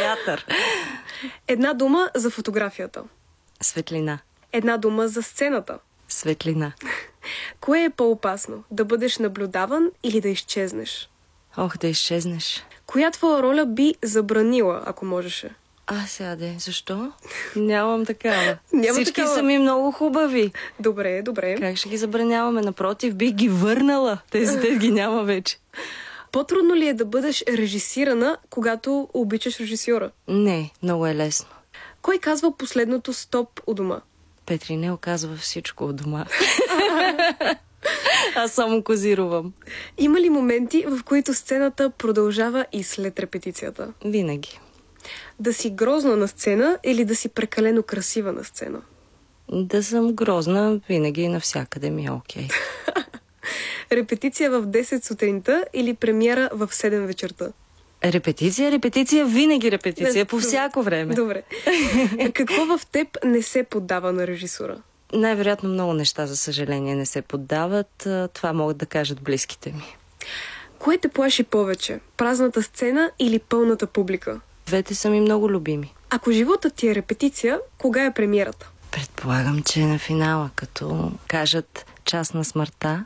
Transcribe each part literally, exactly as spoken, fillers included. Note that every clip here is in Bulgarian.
театър. Една дума за фотографията. Светлина. Една дума за сцената. Светлина. Кое е по-опасно? Да бъдеш наблюдаван или да изчезнеш? Ох, да изчезнеш. Коя твоя роля би забранила, ако можеше? А, сега де, защо? Нямам такава. Няма Всички такава. са ми много хубави. Добре, добре. Как ще ги забраняваме? Напротив, бих ги върнала. Тези те ги няма вече. По-трудно ли е да бъдеш режисирана, когато обичаш режисьора? Не, много е лесно. Кой казва последното стоп у дома? Петрине оказва всичко от дома. Аз само козирувам. Има ли моменти, в които сцената продължава и след репетицията? Винаги. Да си грозна на сцена или да си прекалено красива на сцена? Да съм грозна винаги и навсякъде ми е окей. Репетиция в десет сутринта или премиера в седем вечерта? Репетиция, репетиция, винаги репетиция, по всяко време. Добре. Какво в теб не се поддава на режисура? Най-вероятно много неща, за съжаление, не се поддават. Това могат да кажат близките ми. Кое те плаши повече? Празната сцена или пълната публика? Двете са ми много любими. Ако животът ти е репетиция, кога е премиерата? Предполагам, че е на финала, като кажат час на смъртта.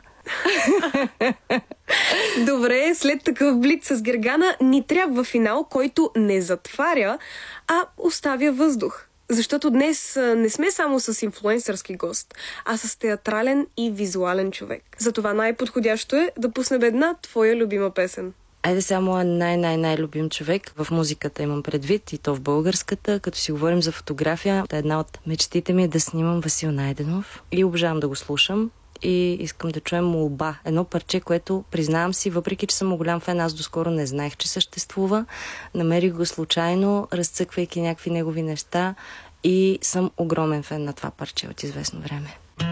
Добре, след такъв блиц с Гергана ни трябва финал, който не затваря, а оставя въздух. Защото днес не сме само с инфлуенсърски гост, а с театрален и визуален човек. Затова най-подходящо е да пуснем една твоя любима песен. Айде само най-най-най-любим човек в музиката имам предвид, и то в българската. Като си говорим за фотография, една от мечтите ми е да снимам Васил Найденов и обожавам да го слушам. И искам да чуем Молба. Едно парче, което, признавам си, въпреки че съм му голям фен, аз доскоро не знаех, че съществува. Намерих го случайно, разцъквайки някакви негови неща, и съм огромен фен на това парче от известно време.